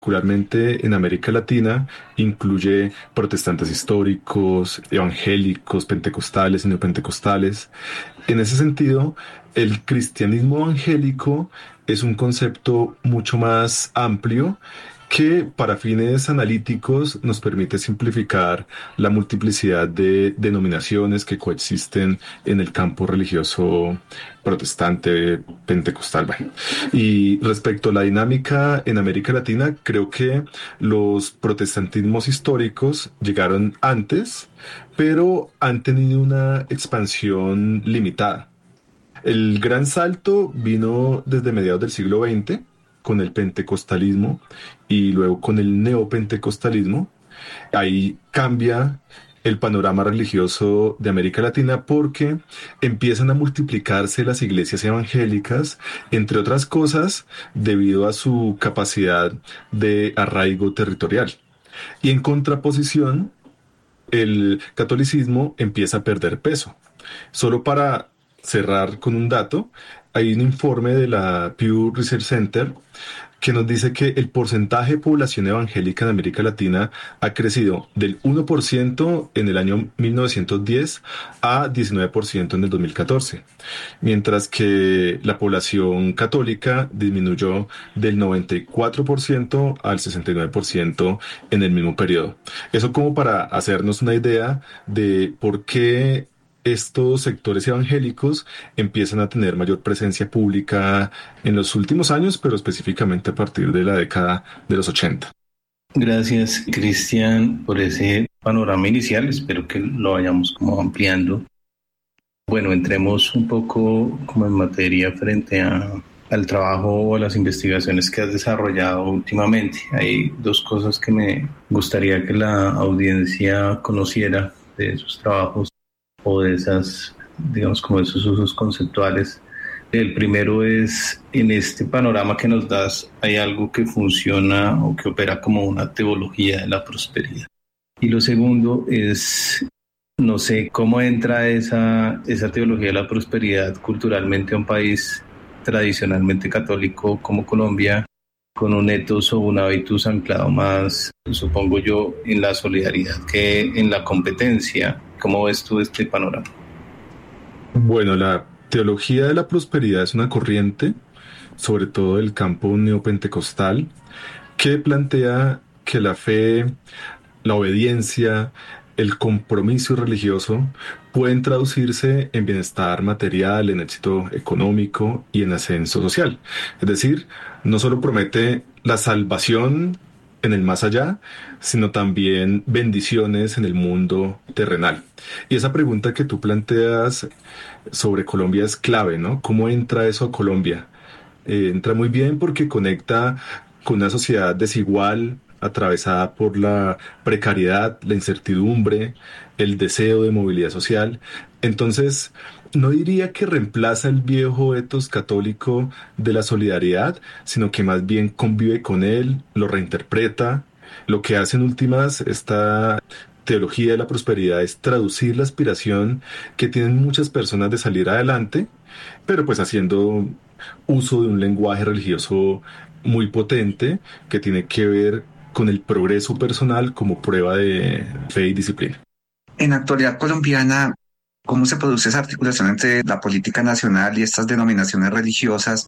particularmente en América Latina, incluye protestantes históricos, evangélicos, pentecostales y neopentecostales. En ese sentido, el cristianismo evangélico es un concepto mucho más amplio que para fines analíticos nos permite simplificar la multiplicidad de denominaciones que coexisten en el campo religioso protestante, pentecostal. Bueno. Y respecto a la dinámica en América Latina, creo que los protestantismos históricos llegaron antes, pero han tenido una expansión limitada. El gran salto vino desde mediados del siglo XX con el pentecostalismo y luego con el neopentecostalismo. Ahí cambia el panorama religioso de América Latina porque empiezan a multiplicarse las iglesias evangélicas, entre otras cosas, debido a su capacidad de arraigo territorial. Y en contraposición, el catolicismo empieza a perder peso. Solo para cerrar con un dato, hay un informe de la Pew Research Center que nos dice que el porcentaje de población evangélica en América Latina ha crecido del 1% en el año 1910 a 19% en el 2014, mientras que la población católica disminuyó del 94% al 69% en el mismo periodo. Eso como para hacernos una idea de por qué estos sectores evangélicos empiezan a tener mayor presencia pública en los últimos años, pero específicamente a partir de la década de los 80. Gracias, Cristian, por ese panorama inicial. Espero que lo vayamos como ampliando. Bueno, entremos un poco como en materia frente al trabajo o a las investigaciones que has desarrollado últimamente. Hay dos cosas que me gustaría que la audiencia conociera de esos trabajos o de esas, digamos, como esos usos conceptuales. El primero es, en este panorama que nos das, ¿hay algo que funciona o que opera como una teología de la prosperidad? Y lo segundo es, no sé, ¿cómo entra esa teología de la prosperidad culturalmente a un país tradicionalmente católico como Colombia, con un ethos o un habitus anclado más, supongo yo, en la solidaridad que en la competencia? ¿Cómo ves tú este panorama? Bueno, la teología de la prosperidad es una corriente, sobre todo del campo neopentecostal, que plantea que la fe, la obediencia, el compromiso religioso pueden traducirse en bienestar material, en éxito económico y en ascenso social. Es decir, no solo promete la salvación en el más allá, sino también bendiciones en el mundo terrenal. Y esa pregunta que tú planteas sobre Colombia es clave, ¿no? ¿Cómo entra eso a Colombia? Entra muy bien porque conecta con una sociedad desigual, atravesada por la precariedad, la incertidumbre, el deseo de movilidad social. Entonces, no diría que reemplaza el viejo ethos católico de la solidaridad, sino que más bien convive con él, lo reinterpreta. Lo que hace en últimas esta teología de la prosperidad es traducir la aspiración que tienen muchas personas de salir adelante, pero pues haciendo uso de un lenguaje religioso muy potente que tiene que ver con el progreso personal como prueba de fe y disciplina. En la actualidad colombiana, ¿cómo se produce esa articulación entre la política nacional y estas denominaciones religiosas?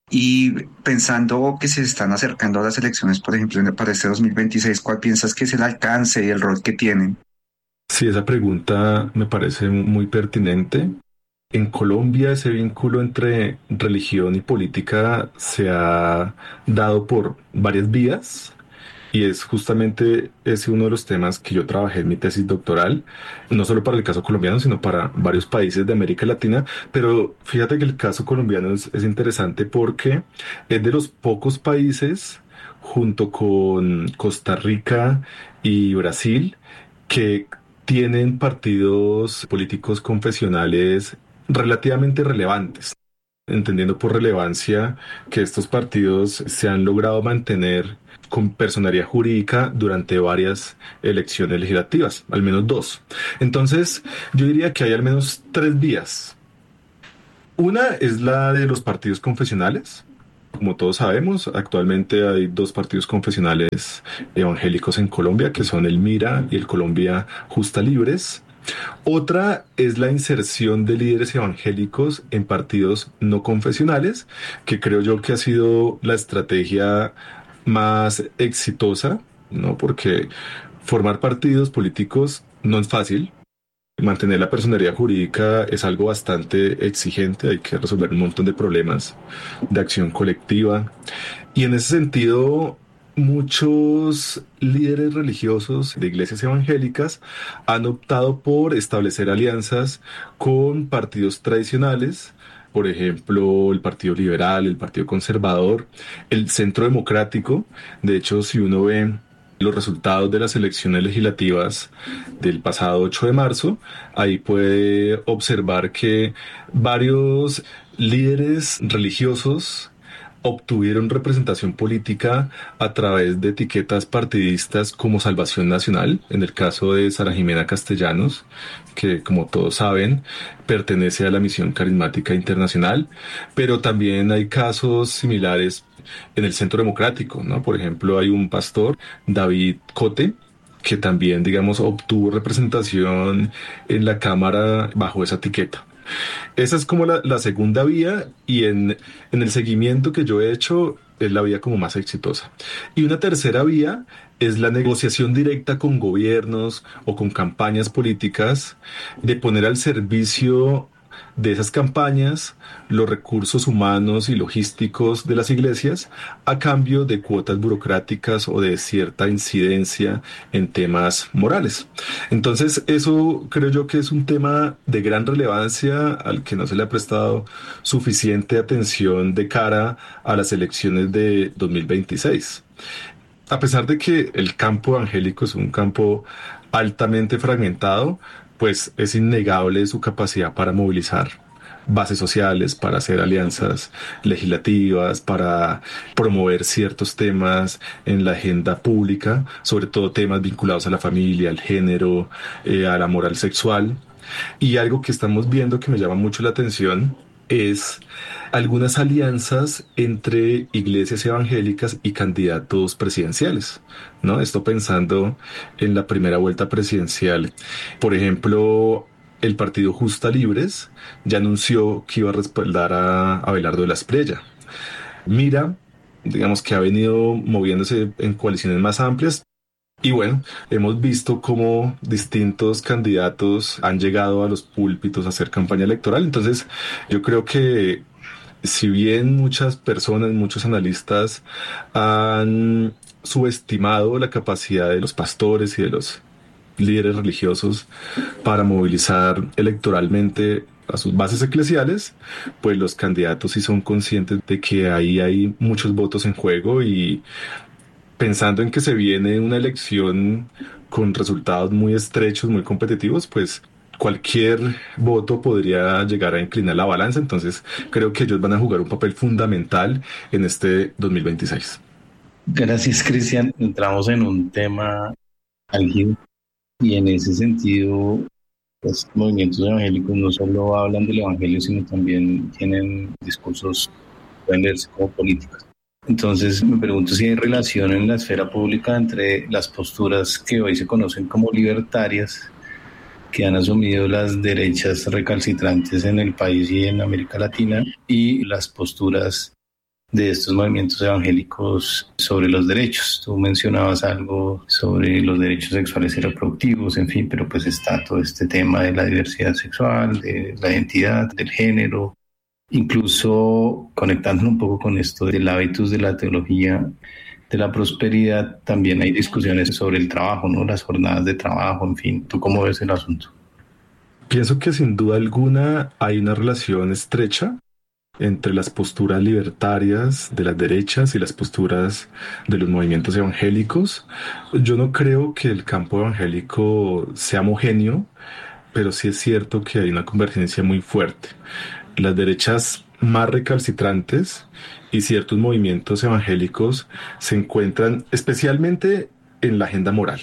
Y pensando que se están acercando a las elecciones, por ejemplo, para este 2026, ¿cuál piensas que es el alcance y el rol que tienen? Sí, esa pregunta me parece muy pertinente. En Colombia ese vínculo entre religión y política se ha dado por varias vías. Y es justamente ese uno de los temas que yo trabajé en mi tesis doctoral, no solo para el caso colombiano, sino para varios países de América Latina. Pero fíjate que el caso colombiano es interesante porque es de los pocos países, junto con Costa Rica y Brasil, que tienen partidos políticos confesionales relativamente relevantes, entendiendo por relevancia que estos partidos se han logrado mantener con personería jurídica durante varias elecciones legislativas, al menos dos. Entonces, yo diría que hay al menos tres vías. Una es la de los partidos confesionales, Como todos sabemos, actualmente hay dos partidos confesionales evangélicos en Colombia, que son el MIRA y el Colombia Justa Libres. Otra es la inserción de líderes evangélicos en partidos no confesionales, que creo yo que ha sido la estrategia más exitosa, ¿no? Porque formar partidos políticos no es fácil. Mantener la personería jurídica es algo bastante exigente, hay que resolver un montón de problemas de acción colectiva. Y en ese sentido, muchos líderes religiosos de iglesias evangélicas han optado por establecer alianzas con partidos tradicionales, por ejemplo, el Partido Liberal, el Partido Conservador, el Centro Democrático. De hecho, si uno ve los resultados de las elecciones legislativas del pasado 8 de marzo, ahí puede observar que varios líderes religiosos obtuvieron representación política a través de etiquetas partidistas como Salvación Nacional, en el caso de Sara Jimena Castellanos, que como todos saben pertenece a la Misión Carismática Internacional, pero también hay casos similares en el Centro Democrático, ¿no? Por ejemplo, hay un pastor, David Cote, que también, digamos, obtuvo representación en la Cámara bajo esa etiqueta. Esa es como la segunda vía, y en el seguimiento que yo he hecho es la vía como más exitosa. Y una tercera vía es la negociación directa con gobiernos o con campañas políticas, de poner al servicio de esas campañas los recursos humanos y logísticos de las iglesias a cambio de cuotas burocráticas o de cierta incidencia en temas morales. Entonces, eso creo yo que es un tema de gran relevancia al que no se le ha prestado suficiente atención de cara a las elecciones de 2026. A pesar de que el campo evangélico es un campo altamente fragmentado, pues es innegable su capacidad para movilizar bases sociales, para hacer alianzas legislativas, para promover ciertos temas en la agenda pública, sobre todo temas vinculados a la familia, al género, a la moral sexual. Y algo que estamos viendo que me llama mucho la atención es algunas alianzas entre iglesias evangélicas y candidatos presidenciales, ¿no? Esto pensando en la primera vuelta presidencial. Por ejemplo, el Partido Justa Libres ya anunció que iba a respaldar a Abelardo de la Espriella. Mira, digamos que ha venido moviéndose en coaliciones más amplias. Y bueno, hemos visto cómo distintos candidatos han llegado a los púlpitos a hacer campaña electoral. Entonces, yo creo que si bien muchas personas, muchos analistas han subestimado la capacidad de los pastores y de los líderes religiosos para movilizar electoralmente a sus bases eclesiales, pues los candidatos sí son conscientes de que ahí hay muchos votos en juego, y pensando en que se viene una elección con resultados muy estrechos, muy competitivos, pues cualquier voto podría llegar a inclinar la balanza. Entonces creo que ellos van a jugar un papel fundamental en este 2026. Gracias, Cristian. Entramos en un tema álgido, y en ese sentido, los movimientos evangélicos no solo hablan del evangelio, sino también tienen discursos que pueden verse como políticos. Entonces me pregunto si hay relación en la esfera pública entre las posturas que hoy se conocen como libertarias, que han asumido las derechas recalcitrantes en el país y en América Latina, y las posturas de estos movimientos evangélicos sobre los derechos. Tú mencionabas algo sobre los derechos sexuales y reproductivos, en fin, pero pues está todo este tema de la diversidad sexual, de la identidad, del género, incluso conectándolo un poco con esto del hábitus de la teología de la prosperidad. También hay discusiones sobre el trabajo, ¿no? Las jornadas de trabajo, en fin. ¿Tú cómo ves el asunto? Pienso que sin duda alguna hay una relación estrecha entre las posturas libertarias de las derechas y las posturas de los movimientos evangélicos. Yo no creo que el campo evangélico sea homogéneo, pero sí es cierto que hay una convergencia muy fuerte. Las derechas más recalcitrantes y ciertos movimientos evangélicos se encuentran especialmente en la agenda moral,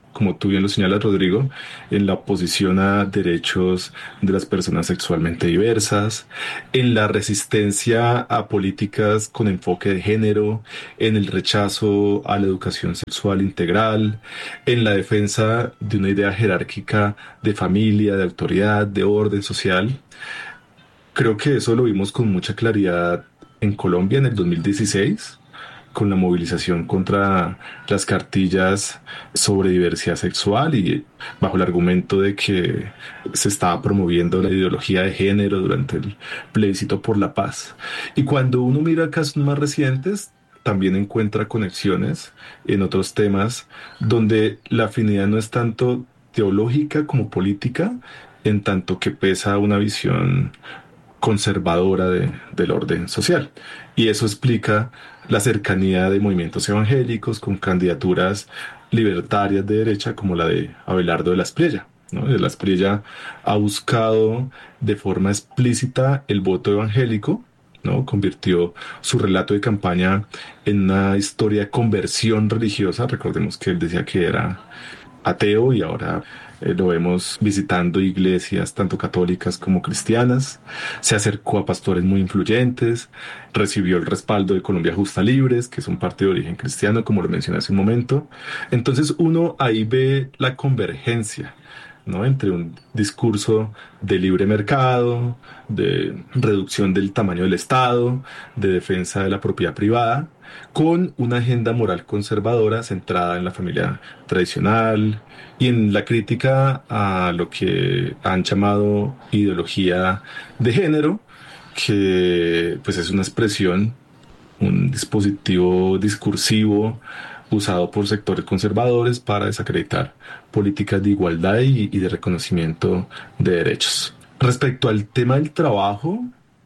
como tú bien lo señalas, Rodrigo, en la oposición a derechos de las personas sexualmente diversas, en la resistencia a políticas con enfoque de género, en el rechazo a la educación sexual integral, en la defensa de una idea jerárquica de familia, de autoridad, de orden social. Creo que eso lo vimos con mucha claridad en Colombia en el 2016, con la movilización contra las cartillas sobre diversidad sexual y bajo el argumento de que se estaba promoviendo la ideología de género durante el plebiscito por la paz. Y cuando uno mira casos más recientes, también encuentra conexiones en otros temas donde la afinidad no es tanto teológica como política, en tanto que pesa una visión conservadora del orden social. Y eso explica la cercanía de movimientos evangélicos con candidaturas libertarias de derecha como la de Abelardo de la Espriella, ¿no? De la Espriella ha buscado de forma explícita el voto evangélico, ¿no? Convirtió su relato de campaña en una historia de conversión religiosa. Recordemos que él decía que era ateo y ahora lo vemos visitando iglesias tanto católicas como cristianas. Se acercó a pastores muy influyentes, recibió el respaldo de Colombia Justa Libres, que es un partido de origen cristiano, como lo mencioné hace un momento. Entonces uno ahí ve la convergencia, ¿no? Entre un discurso de libre mercado, de reducción del tamaño del Estado, de defensa de la propiedad privada, con una agenda moral conservadora centrada en la familia tradicional y en la crítica a lo que han llamado ideología de género, que pues es una expresión, un dispositivo discursivo usado por sectores conservadores para desacreditar políticas de igualdad y de reconocimiento de derechos. Respecto al tema del trabajo,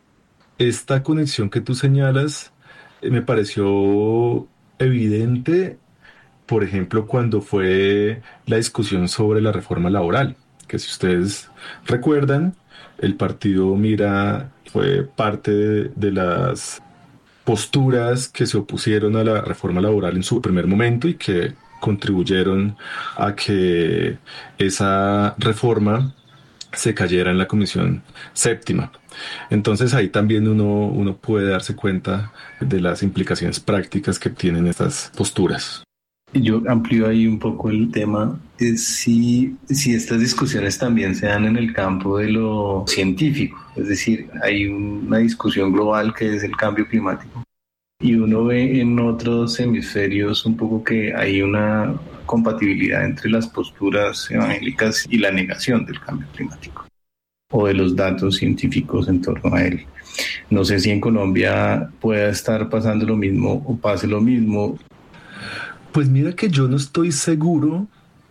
esta conexión que tú señalas me pareció evidente, por ejemplo, cuando fue la discusión sobre la reforma laboral, que si ustedes recuerdan, el partido Mira fue parte de las posturas que se opusieron a la reforma laboral en su primer momento y que contribuyeron a que esa reforma se cayera en la Comisión Séptima. Entonces ahí también uno puede darse cuenta de las implicaciones prácticas que tienen estas posturas. Yo amplío ahí un poco el tema, si estas discusiones también se dan en el campo de lo científico, es decir, hay una discusión global que es el cambio climático y uno ve en otros hemisferios un poco que hay una compatibilidad entre las posturas evangélicas y la negación del cambio climático o de los datos científicos en torno a él. No sé si en Colombia pueda estar pasando lo mismo o pase lo mismo. Pues mira que yo no estoy seguro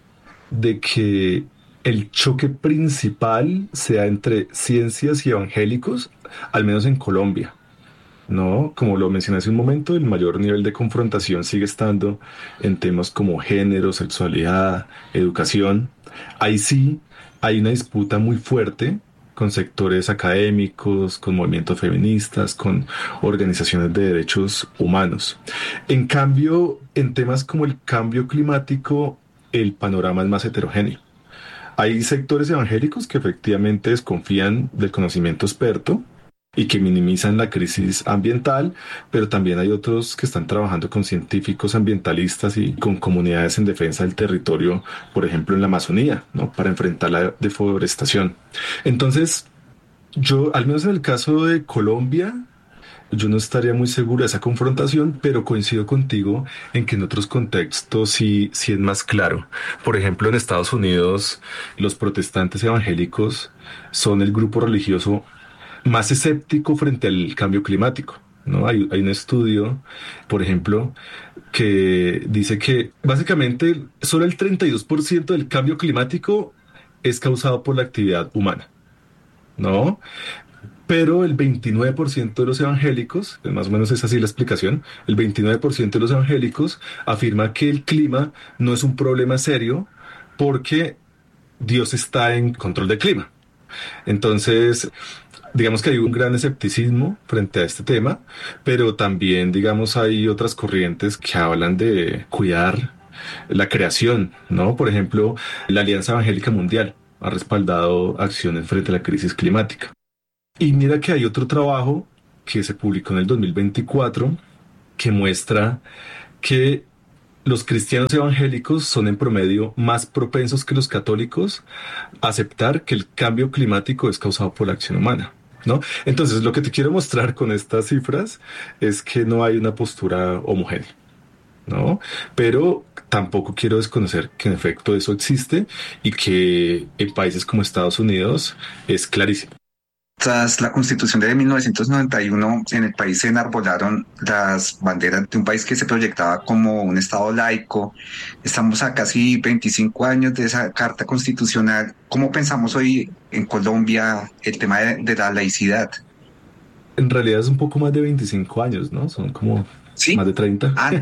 de que el choque principal sea entre ciencias y evangélicos, al menos en Colombia, ¿no? Como lo mencioné hace un momento, el mayor nivel de confrontación sigue estando en temas como género, sexualidad, educación. Ahí sí hay una disputa muy fuerte con sectores académicos, con movimientos feministas, con organizaciones de derechos humanos. En cambio, en temas como el cambio climático, el panorama es más heterogéneo. Hay sectores evangélicos que efectivamente desconfían del conocimiento experto y que minimizan la crisis ambiental, pero también hay otros que están trabajando con científicos ambientalistas y con comunidades en defensa del territorio, por ejemplo en la Amazonía, ¿no? Para enfrentar la deforestación. Entonces, yo, al menos en el caso de Colombia, yo no estaría muy seguro de esa confrontación, pero coincido contigo en que en otros contextos sí es más claro. Por ejemplo, en Estados Unidos, los protestantes evangélicos son el grupo religioso más escéptico frente al cambio climático, ¿no? Hay un estudio, por ejemplo, que dice que básicamente solo el 32% del cambio climático es causado por la actividad humana, ¿no? Pero el 29% de los evangélicos, más o menos es así la explicación, el 29% de los evangélicos afirma que el clima no es un problema serio porque Dios está en control del clima. Entonces, digamos que hay un gran escepticismo frente a este tema, pero también, digamos, hay otras corrientes que hablan de cuidar la creación, ¿no? Por ejemplo, la Alianza Evangélica Mundial ha respaldado acciones frente a la crisis climática. Y mira que hay otro trabajo que se publicó en el 2024 que muestra que los cristianos evangélicos son en promedio más propensos que los católicos a aceptar que el cambio climático es causado por la acción humana, ¿no? Entonces, lo que te quiero mostrar con estas cifras es que no hay una postura homogénea, ¿no? Pero tampoco quiero desconocer que en efecto eso existe y que en países como Estados Unidos es clarísimo. Tras la Constitución de 1991, en el país se enarbolaron las banderas de un país que se proyectaba como un Estado laico. Estamos a casi 25 años de esa Carta Constitucional. ¿Cómo pensamos hoy en Colombia el tema de la laicidad? En realidad es un poco más de 25 años, ¿no? Son como ¿Sí? más de 30, Ah,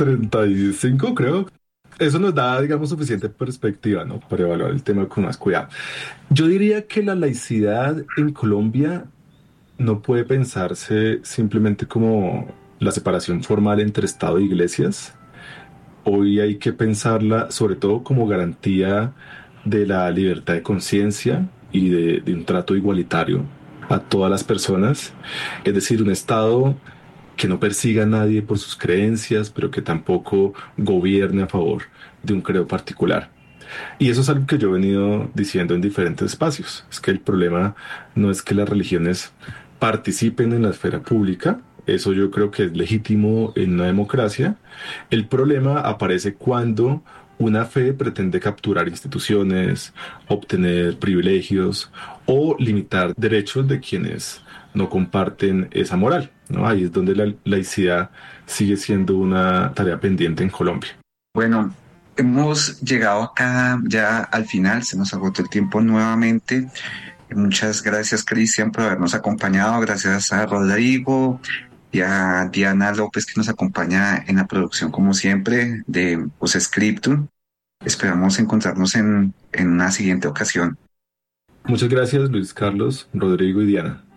35 creo. Eso nos da, digamos, suficiente perspectiva, ¿no? Para evaluar el tema con más cuidado. Yo diría que la laicidad en Colombia no puede pensarse simplemente como la separación formal entre Estado e iglesias. Hoy hay que pensarla sobre todo como garantía de la libertad de conciencia y de un trato igualitario a todas las personas. Es decir, un Estado que no persiga a nadie por sus creencias, pero que tampoco gobierne a favor de un credo particular. Y eso es algo que yo he venido diciendo en diferentes espacios. Es que el problema no es que las religiones participen en la esfera pública. Eso yo creo que es legítimo en una democracia. El problema aparece cuando una fe pretende capturar instituciones, obtener privilegios o limitar derechos de quienes no comparten esa moral, ¿no? Ahí es donde la laicidad sigue siendo una tarea pendiente en Colombia. bueno, hemos llegado acá ya al final, se nos agotó el tiempo nuevamente. Muchas gracias, Cristian, por habernos acompañado. Gracias a Rodrigo y a Diana López, que nos acompaña en la producción, como siempre, de Postscriptum. Esperamos encontrarnos en una siguiente ocasión. Muchas gracias, Luis Carlos, Rodrigo y Diana.